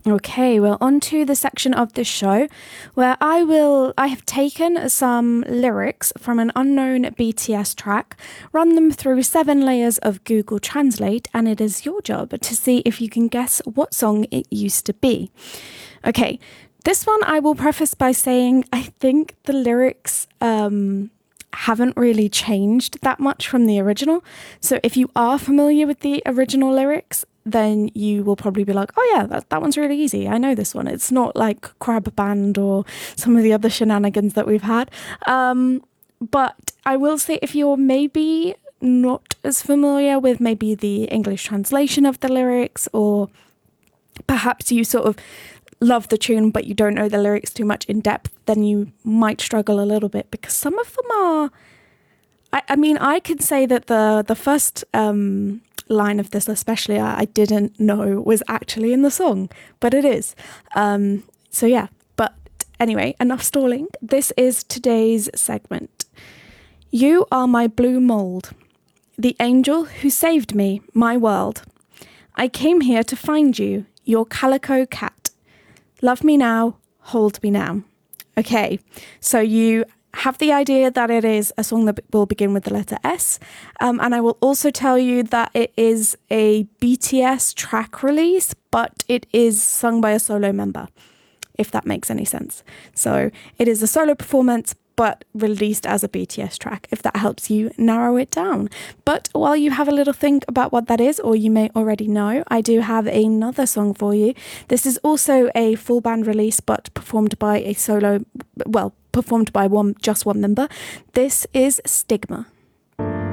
Okay, well, on to the section of the show where I have taken some lyrics from an unknown BTS track, run them through 7 layers of Google Translate, and it is your job to see if you can guess what song it used to be. Okay, this one I will preface by saying I think the lyrics haven't really changed that much from the original. So if you are familiar with the original lyrics, then you will probably be like, oh yeah, that one's really easy. I know this one. It's not like Crab Band or some of the other shenanigans that we've had. But I will say if you're maybe not as familiar with maybe the English translation of the lyrics, or perhaps you sort of love the tune but you don't know the lyrics too much in depth, then you might struggle a little bit because some of them are... I mean, I could say that the first line of this especially I didn't know was actually in the song, but it is. So yeah, but anyway, enough stalling. This is today's segment. You are my blue mold, the angel who saved me, my world. I came here to find you, your calico cat. Love me now, hold me now. Okay, so you have the idea that it is a song that will begin with the letter S. And I will also tell you that it is a BTS track release, but it is sung by a solo member, if that makes any sense. So it is a solo performance, but released as a BTS track, if that helps you narrow it down. But while you have a little think about what that is, or you may already know, I do have another song for you. This is also a full band release, but performed by a solo, well, performed by just one member. This is Stigma.